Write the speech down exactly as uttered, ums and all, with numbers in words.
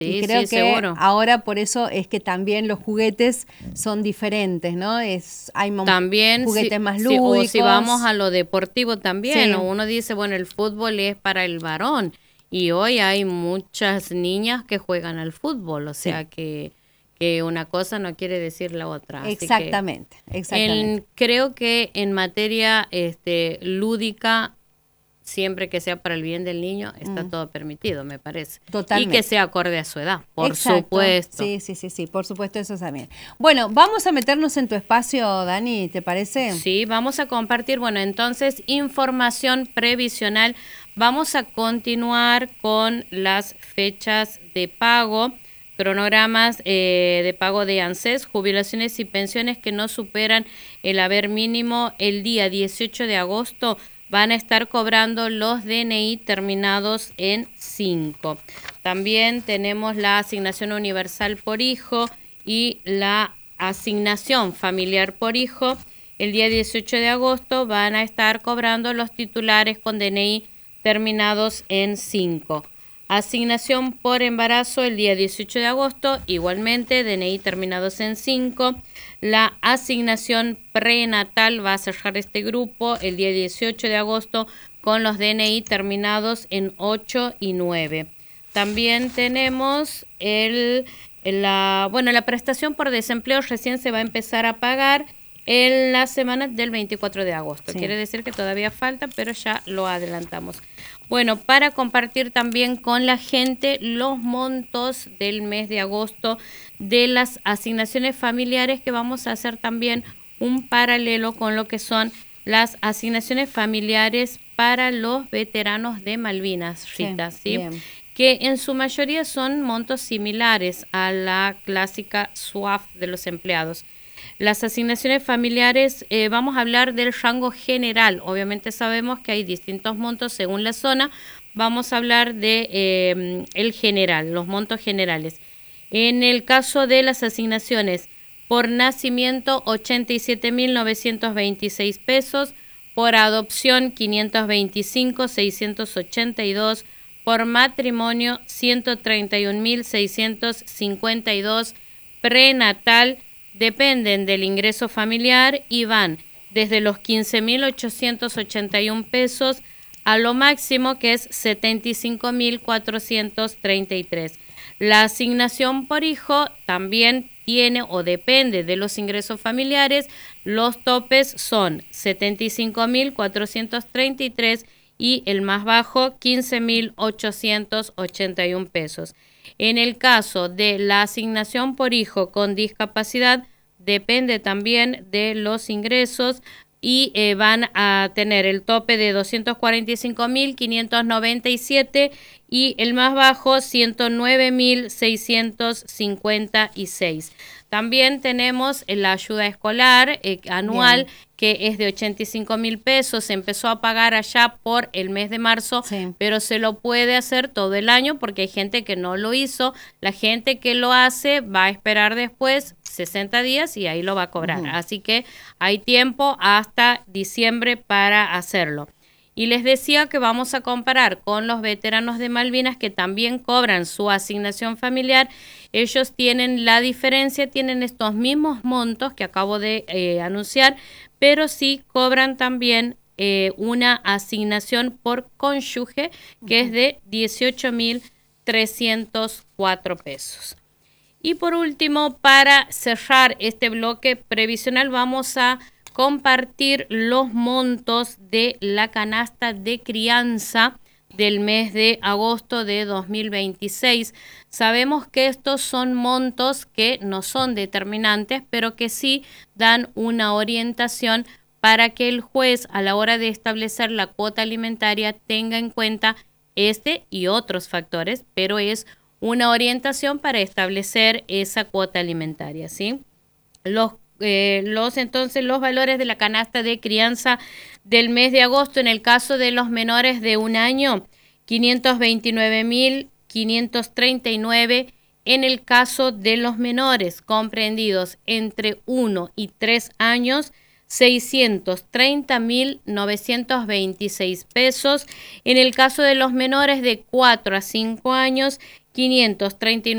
Sí, y creo sí, que seguro. ahora por eso es que también los juguetes son diferentes, ¿no? Es, hay mo- También, juguetes si, más si, o si vamos lúdicos. a lo deportivo también, Sí, o uno dice, bueno, el fútbol es para el varón, y hoy hay muchas niñas que juegan al fútbol, o sí, sea que, que una cosa no quiere decir la otra. Así que exactamente, exactamente. en, creo que en materia este, lúdica, siempre que sea para el bien del niño, está Mm, todo permitido, me parece. Y que totalmente. sea acorde a su edad, por Exacto, supuesto. sí, sí, sí, sí, por supuesto eso también. Bueno, vamos a meternos en tu espacio, Dani, ¿te parece? Sí, vamos a compartir, bueno, entonces información previsional. Vamos a continuar con las fechas de pago, cronogramas eh, de pago de ANSES, jubilaciones y pensiones que no superan el haber mínimo el día dieciocho de agosto. Van a estar cobrando los D N I terminados en cinco. También tenemos la asignación universal por hijo y la asignación familiar por hijo. El día dieciocho de agosto van a estar cobrando los titulares con D N I terminados en cinco. Asignación por embarazo el día dieciocho de agosto, igualmente D N I terminados en cinco. La asignación prenatal va a cerrar este grupo el día dieciocho de agosto con los D N I terminados en ocho y nueve. También tenemos el, la, bueno, la prestación por desempleo recién se va a empezar a pagar en la semana del veinticuatro de agosto. Sí. Quiere decir que todavía falta, pero ya lo adelantamos. Bueno, para compartir también con la gente los montos del mes de agosto de las asignaciones familiares, que vamos a hacer también un paralelo con lo que son las asignaciones familiares para los veteranos de Malvinas, Sí, Rita, ¿sí? bien. Que en su mayoría son montos similares a la clásica S U A F de los empleados. Las asignaciones familiares, eh, vamos a hablar del rango general. Obviamente sabemos que hay distintos montos según la zona. Vamos a hablar de eh, el general, los montos generales. En el caso de las asignaciones por nacimiento, ochenta y siete mil novecientos veintiséis pesos. Por adopción, quinientos veinticinco mil seiscientos ochenta y dos. Por matrimonio, ciento treinta y un mil seiscientos cincuenta y dos. Prenatal, dependen del ingreso familiar y van desde los quince mil ochocientos ochenta y un pesos a lo máximo, que es setenta y cinco mil cuatrocientos treinta y tres. La asignación por hijo también tiene o depende de los ingresos familiares. Los topes son setenta y cinco mil cuatrocientos treinta y tres y el más bajo quince mil ochocientos ochenta y un pesos. En el caso de la asignación por hijo con discapacidad, depende también de los ingresos y eh, van a tener el tope de doscientos cuarenta y cinco mil quinientos noventa y siete y el más bajo ciento nueve mil seiscientos cincuenta y seis. También tenemos la ayuda escolar eh, anual, Bien. que es de ochenta y cinco mil pesos. Se empezó a pagar allá por el mes de marzo, Sí. pero se lo puede hacer todo el año porque hay gente que no lo hizo. La gente que lo hace va a esperar después sesenta días y ahí lo va a cobrar. Ujú. Así que hay tiempo hasta diciembre para hacerlo. Y les decía que vamos a comparar con los veteranos de Malvinas, que también cobran su asignación familiar. Ellos tienen la diferencia, tienen estos mismos montos que acabo de eh, anunciar, pero sí cobran también eh, una asignación por cónyuge, que es de dieciocho mil trescientos cuatro pesos. Y por último, para cerrar este bloque previsional, vamos a compartir los montos de la canasta de crianza del mes de agosto de dos mil veintiséis. Sabemos que estos son montos que no son determinantes, pero que sí dan una orientación para que el juez, a la hora de establecer la cuota alimentaria, tenga en cuenta este y otros factores, pero es una orientación para establecer esa cuota alimentaria, ¿sí? Los, eh, los entonces los valores de la canasta de crianza del mes de agosto, en el caso de los menores de un año, quinientos veintinueve mil quinientos treinta y nueve. En el caso de los menores comprendidos entre uno y tres años, seiscientos treinta mil novecientos veintiséis pesos. En el caso de los menores de cuatro a cinco años, quinientos treinta y nueve